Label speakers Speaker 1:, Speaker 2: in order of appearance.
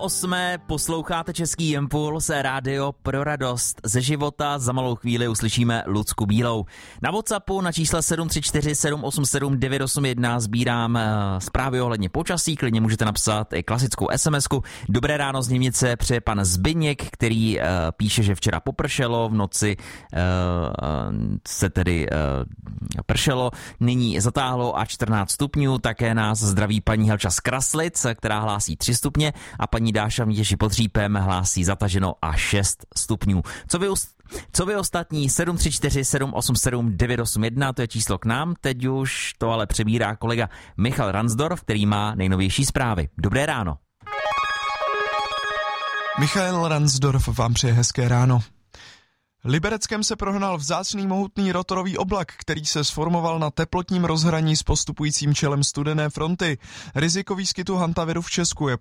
Speaker 1: 8:30 posloucháte Český impuls, rádio pro radost ze života. Za malou chvíli uslyšíme Lucku Bílou. Na WhatsAppu na čísle 734 787 981 sbírám zprávy ohledně počasí. Klidně můžete napsat i klasickou SMS-ku. Dobré ráno z Němnice přeje pan Zbyněk, který píše, že včera popršelo, v noci se tedy pršelo, nyní zatáhlo a 14 stupňů. Také nás zdraví paní Helča z Kraslic, která hlásí 3 stupně, a paní Dáša v Mítěši pod Řípem hlásí zataženo a 6 stupňů. Co vy ostatní? 734 787 981, to je číslo k nám. Teď už to ale přebírá kolega Michal Ransdorf, který má nejnovější zprávy. Dobré ráno.
Speaker 2: Michal Ransdorf vám přeje hezké ráno. Libereckém se prohnal vzácný mohutný rotorový oblak, který se sformoval na teplotním rozhraní s postupujícím čelem studené fronty. Riziko výskytu hantaviru v Česku je